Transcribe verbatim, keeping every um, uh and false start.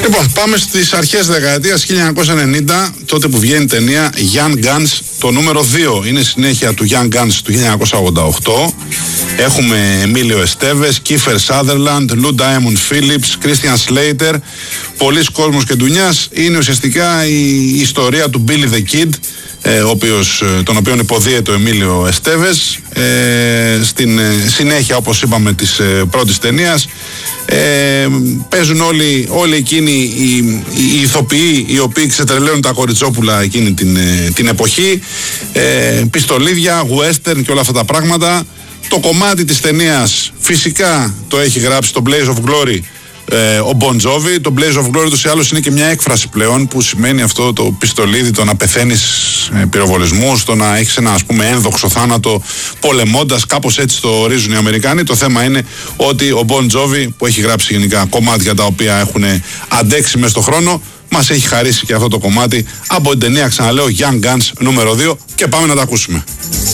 Λοιπόν, πάμε στις αρχές δεκαετίας χίλια εννιακόσια ενενήντα, τότε που βγαίνει η ταινία Young Guns, το νούμερο δύο. Είναι συνέχεια του Young Guns του χίλια εννιακόσια ογδόντα οκτώ. Έχουμε Εμίλιο Εστέβες, Κίφερ Σάδερλαντ, Λου Ντάιμοντ Φίλιπς, Κρίστιαν Σλέιτερ, πολλής κόσμος και ντουνιάς. Είναι ουσιαστικά η ιστορία του Billy the Kid, ε, ο οποίος, τον οποίον υποδίεται ο Εμίλιο Εστέβες, ε, στην ε, συνέχεια, όπως είπαμε, της ε, πρώτης ταινίας. Ε, παίζουν όλοι, όλοι εκείνοι οι, οι ηθοποιοί οι οποίοι ξετρελαίνουν τα κοριτσόπουλα εκείνη την, την εποχή, ε, πιστολίδια, western και όλα αυτά τα πράγματα. Το κομμάτι της ταινίας φυσικά το έχει γράψει το Blaze of Glory ε, ο Bon Jovi. Το Blaze of Glory τους ή άλλως είναι και μια έκφραση πλέον που σημαίνει αυτό το πιστολίδι, το να πεθαίνεις ε, πυροβολισμούς, το να έχεις ένα, ας πούμε, ένδοξο θάνατο πολεμώντας, κάπως έτσι το ορίζουν οι Αμερικάνοι. Το θέμα είναι ότι ο Bon Jovi, που έχει γράψει γενικά κομμάτια τα οποία έχουν αντέξει μέσα στον χρόνο, μας έχει χαρίσει και αυτό το κομμάτι από την ταινία, ξαναλέω, Young Guns νούμερο δύο, και πάμε να τα ακούσουμε.